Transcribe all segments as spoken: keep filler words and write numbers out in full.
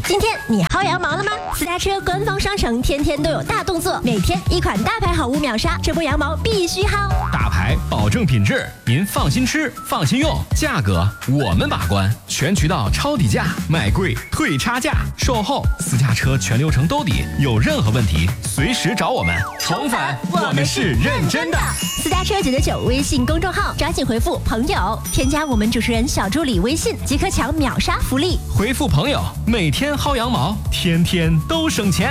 今天你薅羊毛了吗？私家车官方商城天天都有大动作，每天一款大牌好物秒杀，这波羊毛必须薅。 大牌保证品质，您放心吃，放心用，价格我们把关，全渠道抄底价，卖贵退差价，售后私家车全流程兜底，有任何问题随时找我们。宠粉，我们是认真的。 私家车九九九微信公众号，抓紧回复朋友，添加我们主持人小助理微信，即可抢秒杀福利。 回复朋友，每天薅羊毛，天天都省钱。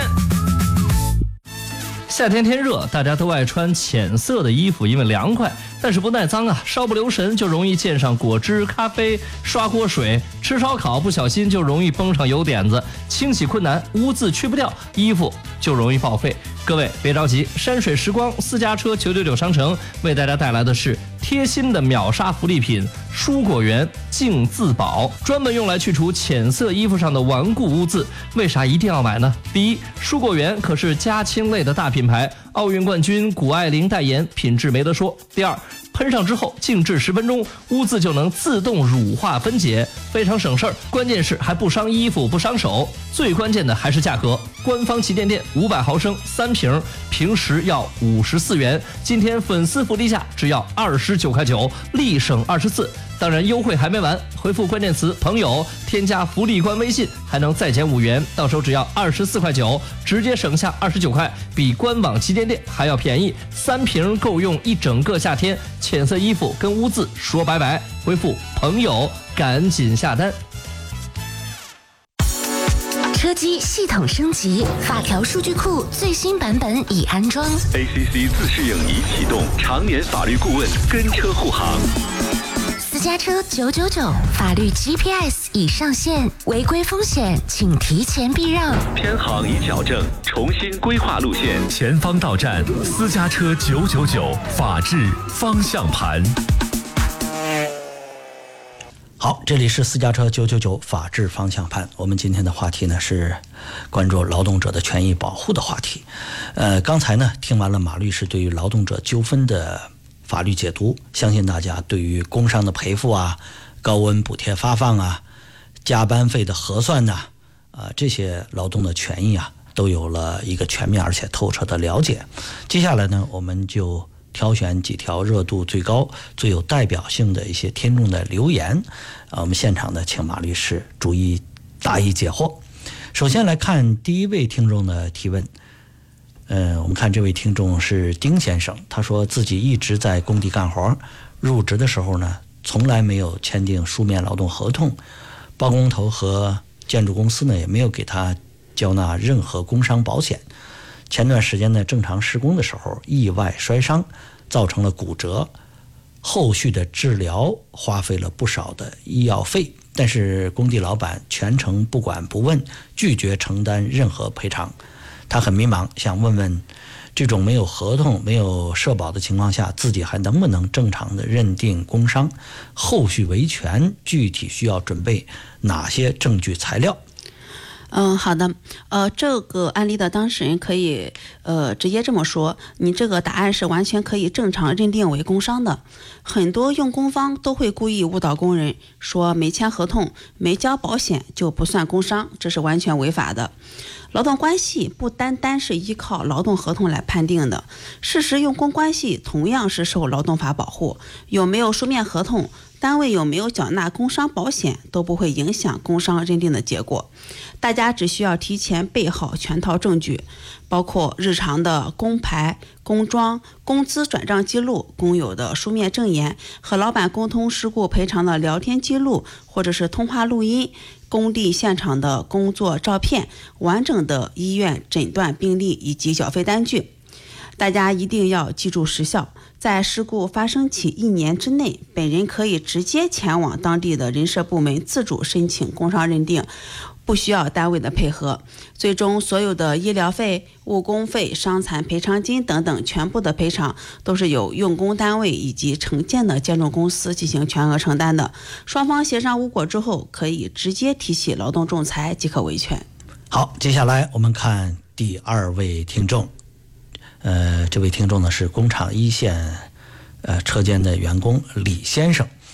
夏天天热，大家都爱穿浅色的衣服，因为凉快，但是不耐脏啊，稍不留神就容易溅上果汁、咖啡、刷锅水，吃烧烤不小心就容易崩上油点子，清洗困难，污渍去不掉，衣服就容易报废。各位别着急，山水时光私家车九九九商城为大家带来的是贴心的秒杀福利品蔬果园净渍宝，专门用来去除浅色衣服上的顽固污渍。为啥一定要买呢？第一，蔬果园可是家禽类的大品牌，奥运冠军谷爱凌代言，品质没得说。第二，喷上之后静置十分钟，污渍就能自动乳化分解，非常省事儿。关键是还不伤衣服不伤手，最关键的还是价格。官方旗舰店五百毫升三瓶，平时要五十四元，今天粉丝福利价只要二十九块九，立省二十四。当然优惠还没完，回复关键词朋友，添加福利官微信，还能再减五元，到时候只要二十四块九，直接省下二十九块，比官网旗舰店还要便宜。三瓶够用一整个夏天，浅色衣服跟污渍说拜拜。回复朋友，赶紧下单。 车机系统升级，法条数据库最新版本已安装。 A C C 自适应已启动，常年法律顾问跟车护航。 私家车九九九，法律 G P S 已上线，违规风险请提前避让。 偏航已矫正，重新规划路线。 前方到站，私家车九九九，法治方向盘。 好，这里是私家车九九九法治方向盘。我们今天的话题呢是关注劳动者的权益保护的话题。呃，刚才呢听完了马律师对于劳动者纠纷的法律解读，相信大家对于工伤的赔付啊、高温补贴发放啊、加班费的核算呐、啊，呃，这些劳动的权益啊，都有了一个全面而且透彻的了解。接下来呢，我们就挑选几条热度最高、最有代表性的一些听众的留言，啊，我们现场呢请马律师逐一答疑解惑。首先来看第一位听众的提问。嗯，我们看这位听众是丁先生，他说自己一直在工地干活，入职的时候呢，从来没有签订书面劳动合同，包工头和建筑公司呢也没有给他交纳任何工伤保险。前段时间呢，正常施工的时候意外摔伤，造成了骨折，后续的治疗花费了不少的医药费，但是工地老板全程不管不问，拒绝承担任何赔偿。他很迷茫，想问问这种没有合同、没有社保的情况下，自己还能不能正常的认定工伤？后续维权具体需要准备哪些证据材料？ 嗯，好的，呃，这个案例的当事人可以，呃，直接这么说，你这个答案是完全可以正常认定为工伤的。很多用工方都会故意误导工人，说没签合同、没交保险就不算工伤，这是完全违法的。劳动关系不单单是依靠劳动合同来判定的，事实用工关系同样是受劳动法保护，有没有书面合同，单位有没有缴纳工伤保险都不会影响工伤认定的结果。大家只需要提前备好全套证据，包括日常的工牌、工装、工资转账记录、工友的书面证言和老板沟通事故赔偿的聊天记录或者是通话录音，工地现场的工作照片，完整的医院诊断病历以及缴费单据。大家一定要记住时效，在事故发生起一年之内，本人可以直接前往当地的人社部门自主申请工伤认定，不需要单位的配合。最终所有的医疗费、误工费、伤残赔偿金等等全部的赔偿都是由用工单位以及承建的建筑公司进行全额承担的。双方协商无果之后，可以直接提起劳动仲裁即可维权。 好，接下来我们看第二位听众。呃，这位听众呢是工厂一线呃车间的员工李先生，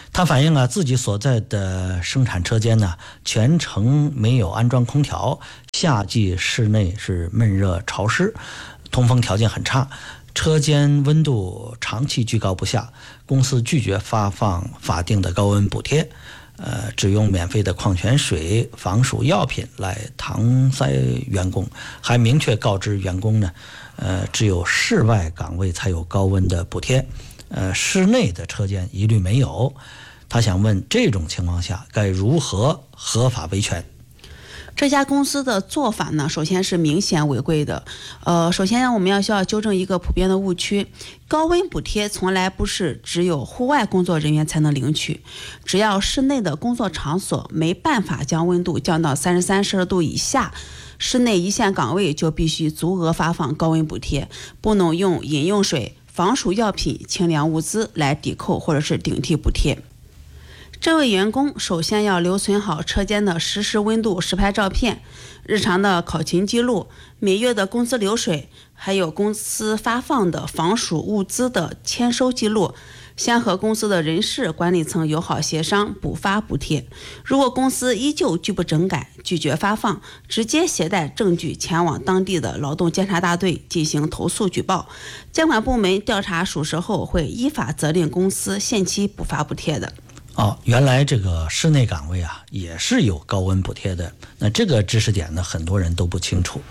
他反映啊，自己所在的生产车间呢，全程没有安装空调，夏季室内是闷热潮湿，通风条件很差，车间温度长期居高不下，公司拒绝发放法定的高温补贴，呃，只用免费的矿泉水、防暑药品来搪塞员工，还明确告知员工呢，呃，只有室外岗位才有高温的补贴，呃，室内的车间一律没有。他想问，这种情况下该如何合法维权？ 这家公司的做法呢，首先是明显违规的。呃，首先我们要需要纠正一个普遍的误区，高温补贴从来不是只有户外工作人员才能领取，只要室内的工作场所没办法将温度降到三十三摄氏度以下，室内一线岗位就必须足额发放高温补贴，不能用饮用水、防暑药品、清凉物资来抵扣或者是顶替补贴。这位员工首先要留存好车间的实时温度实拍照片、日常的考勤记录、每月的工资流水，还有公司发放的防暑物资的签收记录，先和公司的人事管理层友好协商补发补贴。如果公司依旧拒不整改、拒绝发放，直接携带证据前往当地的劳动监察大队进行投诉举报，监管部门调查属实后会依法责令公司限期补发补贴的。 哦，原来这个室内岗位啊也是有高温补贴的，那这个知识点呢，很多人都不清楚。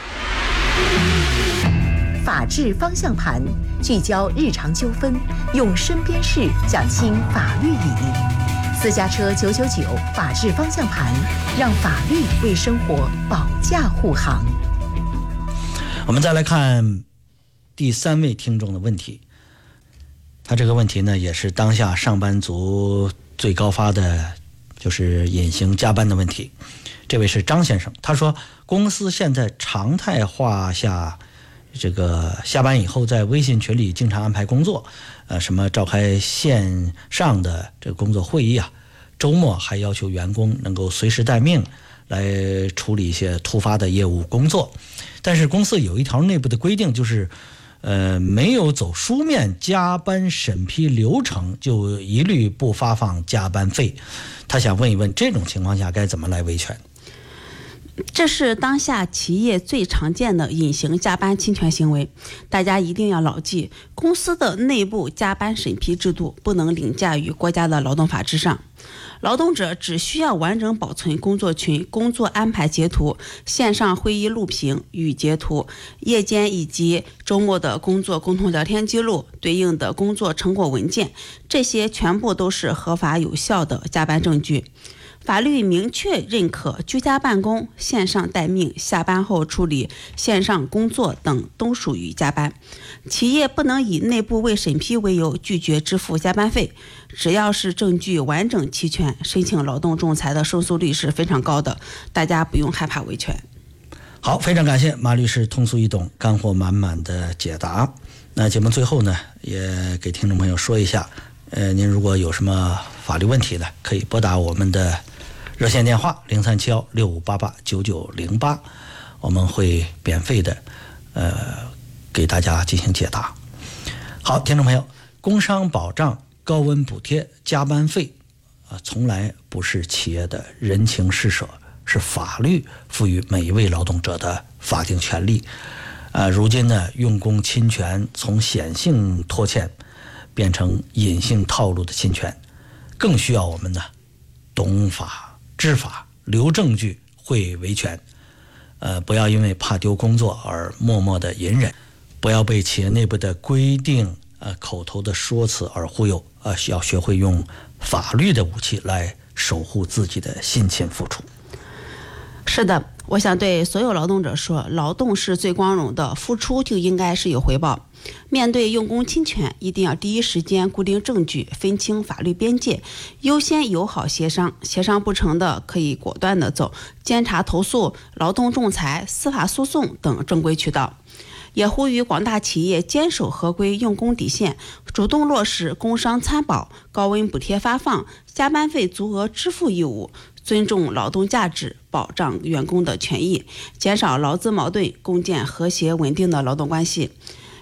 法治方向盘，聚焦日常纠纷，用身边事讲清法律理。私家车九九九法治方向盘，让法律为生活保驾护航。 我们再来看第三位听众的问题，他这个问题呢，也是当下上班族最高发的，就是隐形加班的问题。这位是张先生，他说公司现在常态化下这个下班以后在微信群里经常安排工作，呃，什么召开线上的这个工作会议啊，周末还要求员工能够随时待命来处理一些突发的业务工作。但是公司有一条内部的规定，就是呃，没有走书面加班审批流程，就一律不发放加班费。他想问一问，这种情况下该怎么来维权？ 这是当下企业最常见的隐形加班侵权行为，大家一定要牢记，公司的内部加班审批制度不能凌驾于国家的劳动法之上。劳动者只需要完整保存工作群工作安排截图、线上会议录屏与截图、夜间以及周末的工作沟通聊天记录、对应的工作成果文件，这些全部都是合法有效的加班证据。法律明确认可居家办公、线上待命、下班后处理线上工作等都属于加班。企业不能以内部未审批为由拒绝支付加班费，只要是证据完整齐全，申请劳动仲裁的胜诉率是非常高的，大家不用害怕维权。 好，非常感谢马律师通俗易懂、干货满满的解答。那节目最后呢，也给听众朋友说一下，呃，您如果有什么法律问题呢，可以拨打我们的热线电话零三七幺六五八八九九零八，我们会免费的呃给大家进行解答。好，听众朋友，工伤保障、高温补贴、加班费啊、呃，从来不是企业的人情施舍，是法律赋予每一位劳动者的法定权利。呃，如今呢，用工侵权从显性拖欠变成隐性套路的侵权，更需要我们呢懂法、知法、留证据、会维权。呃，不要因为怕丢工作而默默的隐忍，不要被企业内部的规定、呃口头的说辞而忽悠。呃，需要学会用法律的武器来守护自己的辛勤付出。 是的，我想对所有劳动者说，劳动是最光荣的，付出就应该是有回报。面对用工侵权，一定要第一时间固定证据，分清法律边界，优先友好协商，协商不成的可以果断的走监察投诉、劳动仲裁、司法诉讼等正规渠道。也呼吁广大企业坚守合规用工底线，主动落实工伤参保、高温补贴发放、加班费足额支付义务，尊重劳动价值，保障员工的权益，减少劳资矛盾，共建和谐稳定的劳动关系。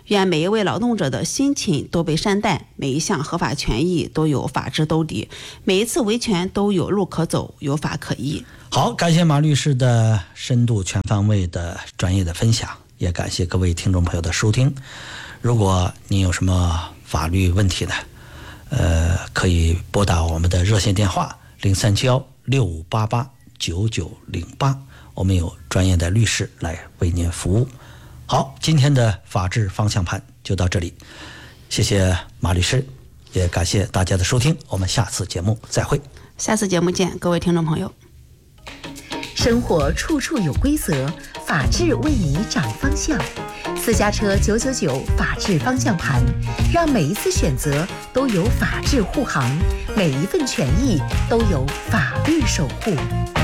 愿每一位劳动者的辛勤都被善待，每一项合法权益都有法治兜底，每一次维权都有路可走，有法可依。 好，感谢马律师的深度全方位的专业的分享，也感谢各位听众朋友的收听。如果您有什么法律问题呢，呃，可以拨打我们的热线电话零三七幺六五八八九九零八，我们有专业的律师来为您服务。好，今天的法治方向盘就到这里，谢谢马律师，也感谢大家的收听，我们下次节目再会。 下次节目见，各位听众朋友。 生活处处有规则，法治为你掌方向。私家车九九九法治方向盘，让每一次选择都有法治护航，每一份权益都有法律守护。